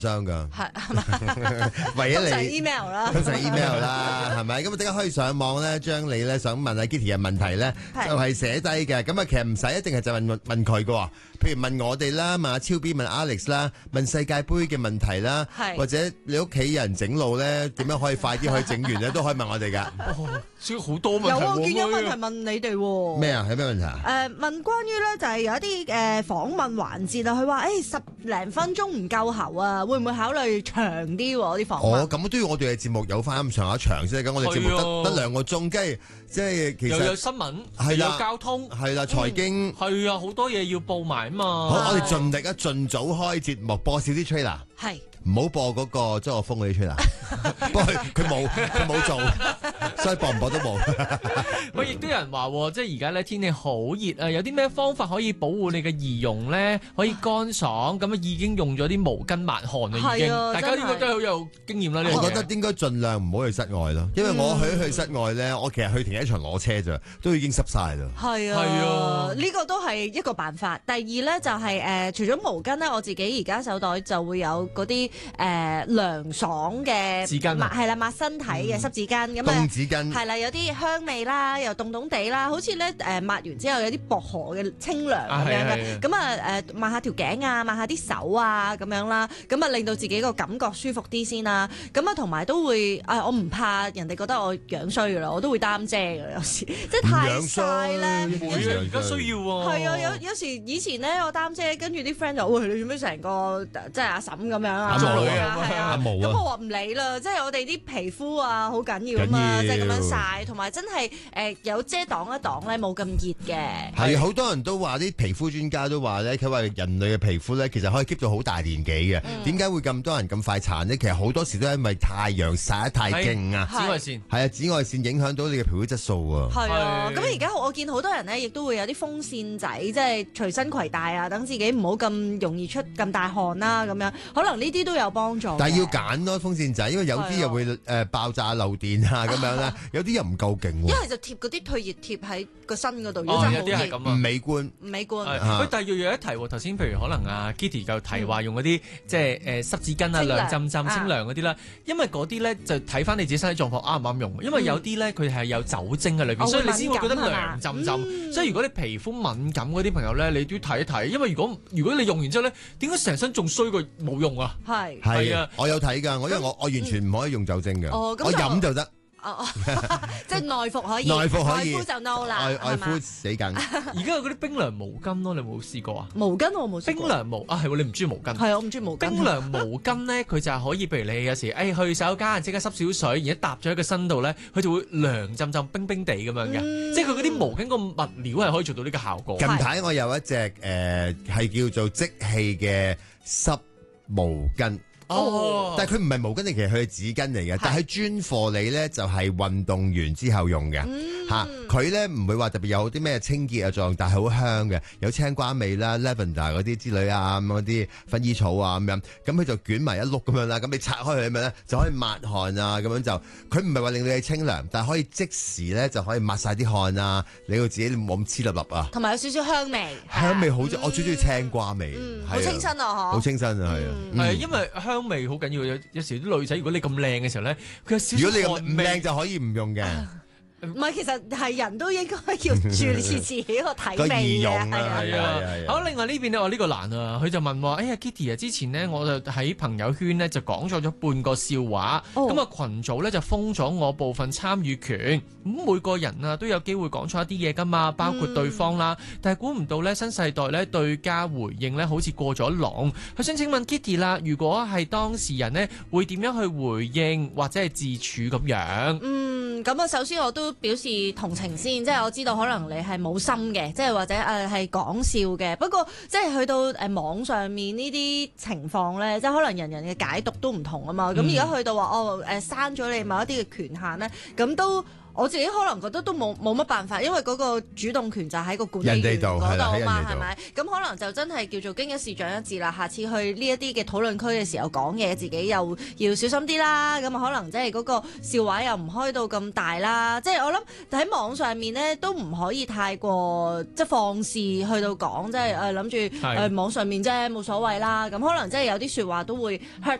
張㗎， 係咪？ 唯一通常你 email 啦， 通常 email 啦，係咪？咁啊，即刻可以上網咧，將你咧想問阿 Kitty 嘅問題咧，就係寫低嘅。咁啊，其實唔使一定係就問佢嘅，譬如問我哋啦，問阿超 B、問 Alex 啦，問世界盃嘅問題啦，或者你屋企人整路咧，點樣可以快啲可以整完咧，都可以問我哋㗎。 少好多問題。 有啊，見有問題問你哋喎。 咩啊？係咩問題啊？ 問關於咧就係有一啲訪問環節啊，佢話10零分鐘唔夠喉啊，會唔會考慮長啲啲訪問？ 咁都要我哋嘅節目有翻咁上下長先。咁我哋節目得2個鐘，即係其實又有新聞， 係啦， 有交通， 係啦，財經係啊，好多嘢要報埋啊嘛。 好，我哋盡力盡早開節目，播少啲 trailer。 係。 唔好播嗰個張學峰嗰啲出嚟，不過佢冇做，所以播唔播都冇。 喂，亦都有人話，即係而家咧天氣好熱啊，有啲咩方法可以保護你嘅儀容咧？可以乾爽，咁啊已經用咗啲毛巾抹汗啦，已經。大家應該都好有經驗啦。 我覺得應該盡量唔好去室外咯，因為我去室外咧，我其實去停車場攞車咋，都已經濕晒啦。 係啊，呢個都係一個辦法。第二咧就係除咗毛巾咧，我自己而家手袋就會有嗰啲涼爽嘅紙巾， 係啦，抹身體嘅濕紙巾咁啊， 凍紙巾係啦，有啲香味啦，又凍凍地啦，好似咧抹完之後有啲薄荷嘅清涼咁樣嘅，咁啊抹下條頸啊，抹下啲手啊咁樣啦，咁啊令到自己個感覺舒服啲先啦，咁啊同埋都會我唔怕人哋覺得我樣衰噶啦，我都會擔遮噶，有時即係太曬咧， 而家需要喎。 係啊，有時以前咧我擔遮，跟住啲 friend 就喂，你做咩成個即係阿嬸咁樣啊？ 阿毛啊！ 咁我話唔理啦，即係我哋啲皮膚啊好緊要啊嘛，即係咁樣曬，同埋真係有遮擋一擋咧，冇咁熱嘅。 係好多人都話啲皮膚專家都話咧，佢話人類嘅皮膚咧其實可以 keep 到好大年紀嘅。點解會咁多人咁快殘呢？其實好多時都係因為太陽曬得太勁啊， 紫外線係啊，紫外線影響到你嘅皮膚質素啊。 係啊，咁而家我見好多人咧，亦都會有啲風扇仔，即係隨身攜帶啊，等自己唔好咁容易出咁大汗啦，咁樣可能呢啲都有幫助。 但係要揀咯風扇仔，因為有啲又會爆炸漏電啊咁樣啦，有啲又唔夠勁喎。 一係就貼嗰啲退熱貼喺個身嗰度， 有啲係咁啊， 唔美觀。 唔美觀。 喂，但係又有一提喎，頭先譬如可能阿 Kitty 就提話用嗰啲即係濕紙巾啊、涼浸清涼嗰啲啦，因為嗰啲咧就睇翻你自己身體狀況啱唔啱用，因為有啲咧佢係有酒精喺裏邊，所以你先會覺得涼浸浸。所以如果你皮膚敏感嗰啲朋友咧，你都要睇一睇，因為如果你用完之後咧，點解成身仲衰過冇用啊？ 係啊，我有睇㗎，因為我完全唔可以用酒精嘅，我飲就得。 即係內服可以， 內服可以， 外敷就 no 啦， 外敷死梗。 而家有嗰啲冰涼毛巾咯，你有冇試過啊？ 毛巾我冇試過。 冰涼毛係喎，你唔中意毛巾？ 係啊，我唔中意毛巾。 冰涼毛巾咧，佢就係可以，譬如你有時去洗手間即刻濕少水，而家搭咗喺個身度咧，佢就會涼浸浸、冰冰地咁樣嘅，即係佢嗰啲毛巾個物料係可以做到呢個效果。 近排我有一隻係叫做即棄嘅濕毛巾。但係佢唔係毛巾嚟，其實佢係紙巾嚟嘅。但係專貨你咧就係運動完之後用嘅嚇。佢咧唔會話特別有啲咩清潔嘅作用，但係好香嘅，有青瓜味啦、lavender 嗰啲之類啊，咁嗰啲薰衣草啊咁樣。咁佢就捲埋一碌咁樣啦。咁你拆開佢咁樣咧，就可以抹汗啊咁樣就。佢唔係話令你清涼，但係可以即時咧就可以抹晒啲汗啊，令到自己冇咁黐立立啊。 同埋有少少香味。 香味好，我最中意青瓜味。 好清新啊！ 好清新啊，係啊。 係因為香味好緊要，有時啲女仔如果你咁靚嘅時候咧，佢有少少汗味。 如果你唔靚就可以唔用嘅。 唔係，其實係人都應該要注意自己個體味嘅。 係啊。 好，另外呢邊咧，我呢個難啊，佢就問話，哎呀 Kitty 啊，之前呢，我就喺朋友圈呢，就講錯咗半個笑話，咁啊群組咧就封咗我部分參與權，咁每個人啊都有機會講錯一啲嘢噶嘛，包括對方啦，但係估唔到咧新世代咧對家回應咧好似過咗龍，佢想請問 Kitty 啦，如果係當事人呢，會點樣去回應或者係自處咁樣？ 咁啊，首先我都表示同情先，即係我知道可能你係冇心嘅，即係或者係講笑嘅。不過即係去到網上面呢啲情況咧，即係可能人人嘅解讀都唔同啊嘛。咁而家去到話刪咗你某一啲嘅權限咧，咁都我自己可能覺得都冇乜辦法，因為嗰個主動權就喺個管理員嗰度啊嘛，係咪？咁可能就真係叫做經一事長一智啦。下次去呢一啲嘅討論區嘅時候講嘢，自己又要小心啲啦。咁可能即係嗰個笑話又唔開到咁大啦。即係我諗喺網上面咧都唔可以太過即係放肆去到講，即係諗住網上面啫冇所謂啦。咁可能即係有啲説話都會 hurt